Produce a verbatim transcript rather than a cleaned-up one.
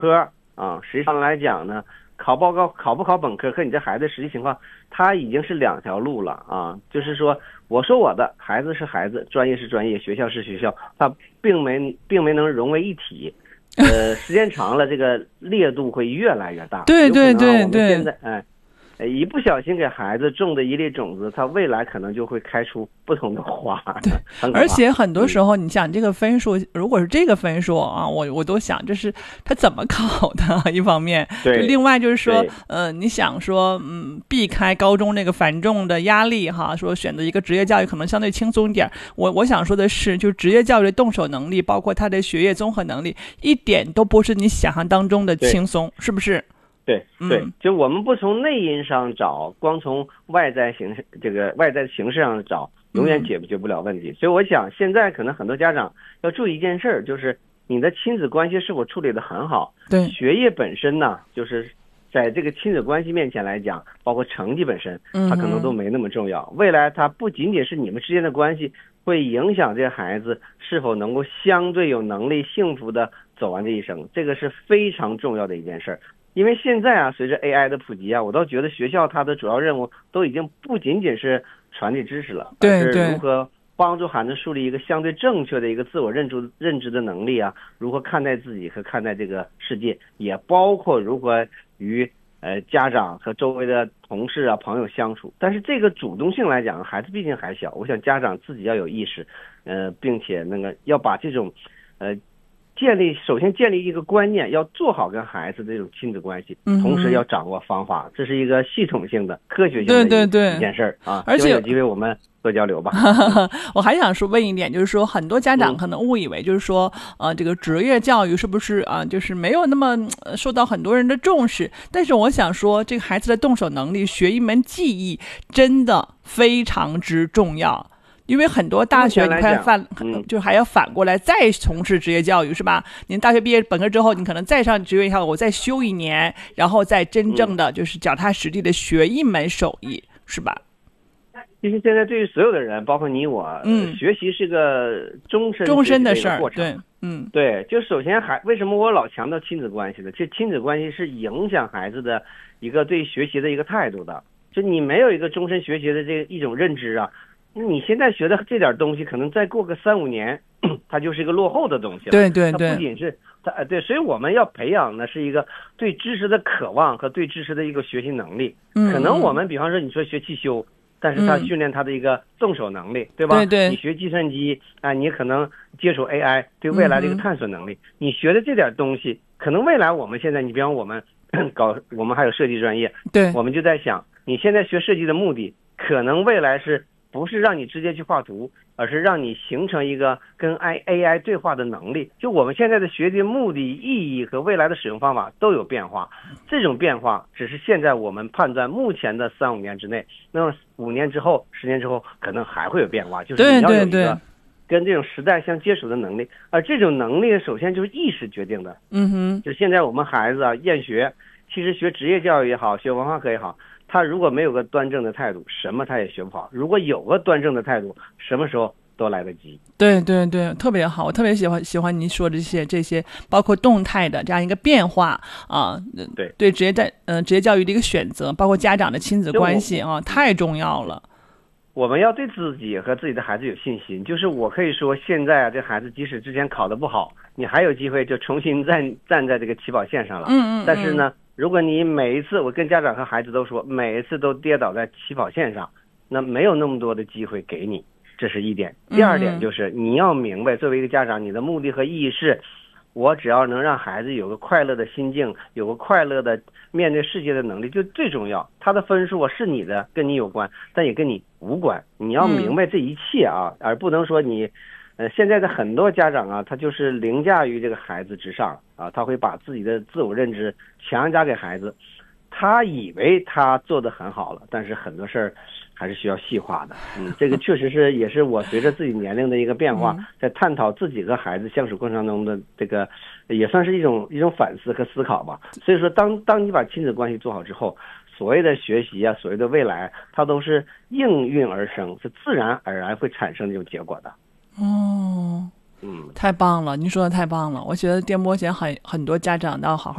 科啊，实际上来讲呢，考报告考不考本科和你这孩子实际情况，它已经是两条路了啊。就是说，我说我的孩子是孩子，专业是专业，学校是学校，它并没并没能融为一体。呃，时间长了，这个烈度会越来越大。 对对对对。 现在哎。一不小心给孩子种的一粒种子，他未来可能就会开出不同的花。 对，而且很多时候，你想这个分数，如果是这个分数啊，我我都想这是他怎么考的。一方面， 对， 另外就是说，呃，你想说，嗯，避开高中那个繁重的压力哈，说选择一个职业教育可能相对轻松一点。我我想说的是，就职业教育的动手能力，包括他的学业综合能力，一点都不是你想象当中的轻松，是不是？ 对对，就我们不从内因上找，光从外在形式这个外在形式上找，永远解决不了问题。嗯、所以我想，现在可能很多家长要注意一件事儿，就是你的亲子关系是否处理得很好。 对， 学业本身呢，就是在这个亲子关系面前来讲，包括成绩本身，它可能都没那么重要。嗯、未来它不仅仅是你们之间的关系，会影响这孩子是否能够相对有能力、幸福的走完这一生，这个是非常重要的一件事儿。因为现在啊，随着 A I 的普及啊，我倒觉得学校它的主要任务都已经不仅仅是传递知识了， 对， 而是如何帮助孩子树立一个相对正确的一个自我认知认知的能力啊，如何看待自己和看待这个世界，也包括如何与呃家长和周围的同事啊朋友相处。但是这个主动性来讲，孩子毕竟还小，我想家长自己要有意识，呃，并且那个要把这种呃。建立首先建立一个观念，要做好跟孩子的这种亲子关系， 嗯、 同时要掌握方法，这是一个系统性的、科学性的一对对对一件事儿啊。 而且有机会我们多交流吧。 我还想说问一点，就是说很多家长可能误以为，就是说，嗯、呃，这个职业教育是不是啊、呃，就是没有那么受到很多人的重视？但是我想说，这个孩子的动手能力，学一门技艺，真的非常之重要。因为很多大学你看反、嗯、就还要反过来再从事职业教育，是吧？您大学毕业本科之后，你可能再上职业校，我再修一年，然后再真正的就是脚踏实地的学一门手艺，是吧？ 其实现在对于所有的人，包括你我，嗯，学习是个终身终身的事儿， 对，嗯， 对。就首先还为什么我老强调亲子关系呢？其实亲子关系是影响孩子的一个对学习的一个态度的。就你没有一个终身学习的这一种认知啊。你现在学的这点东西，可能再过个三五年，它就是一个落后的东西了。 对对对， 它不仅是它对，所以我们要培养的是一个对知识的渴望和对知识的一个学习能力。 嗯， 可能我们比方说你说学汽修，但是它训练他的一个动手能力，嗯、对吧？ 对对。 你学计算机啊，你可能接触 A I， 对未来的一个探索能力。嗯、你学的这点东西，可能未来我们现在，你比方我们搞，我们还有设计专业， 对， 我们就在想，你现在学设计的目的，可能未来是。不是让你直接去画图，而是让你形成一个跟 A I 对话的能力。就我们现在的学习目的、意义和未来的使用方法都有变化，这种变化只是现在我们判断目前的三五年之内，那么五年之后、十年之后可能还会有变化。就是你要有一个跟这种时代相接触的能力，而这种能力首先就是意识决定的。 嗯哼， 就现在我们孩子啊，厌学，其实学职业教育也好，学文化课也好。他如果没有个端正的态度，什么他也学不好；如果有个端正的态度，什么时候都来得及。 对对对，特别好，我特别喜欢喜欢您说的这些这些，包括动态的这样一个变化啊， 对对职业在呃职业教育的一个选择，包括家长的亲子关系啊，太重要了。 我们要对自己和自己的孩子有信心，就是我可以说，现在啊，这孩子即使之前考得不好，你还有机会就重新站站在这个起跑线上了。 嗯 嗯, 嗯。 但是呢。如果你每一次，我跟家长和孩子都说，每一次都跌倒在起跑线上，那没有那么多的机会给你，这是一点。第二点就是你要明白，作为一个家长，你的目的和意义是，我只要能让孩子有个快乐的心境，有个快乐的面对世界的能力，就最重要。他的分数是你的，跟你有关，但也跟你无关。你要明白这一切啊，而不能说你。呃，现在的很多家长啊，他就是凌驾于这个孩子之上啊，他会把自己的自我认知强加给孩子，他以为他做得很好了，但是很多事儿还是需要细化的。嗯，这个确实是也是我随着自己年龄的一个变化，在探讨自己和孩子相处过程中的这个，也算是一种一种反思和思考吧。所以说，当当你把亲子关系做好之后，所谓的学习啊，所谓的未来，它都是应运而生，是自然而然会产生这种结果的。 哦， 嗯， 太棒了，您说的太棒了。我觉得电波前很很多家长都要好好